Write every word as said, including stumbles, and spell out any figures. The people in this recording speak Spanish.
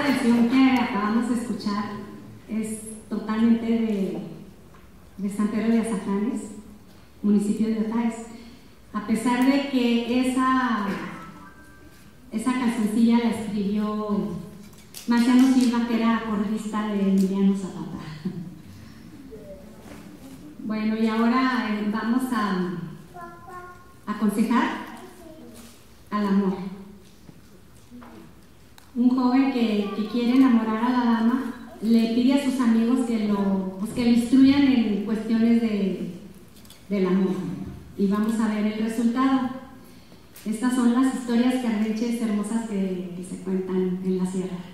versión que acabamos de escuchar es totalmente de, de San Pedro de Azatlán, municipio de Otaes. A pesar de que esa, esa cancioncilla la escribió Marciano Silva, que era corista de Emiliano Zapata. Bueno, y ahora eh, vamos a, a aconsejar al amor. Un joven que, que quiere enamorar a la dama le pide a sus amigos que lo, pues que lo instruyan en cuestiones de, del amor. Y vamos a ver el resultado. Estas son las historias carreches hermosas que, que se cuentan en la sierra.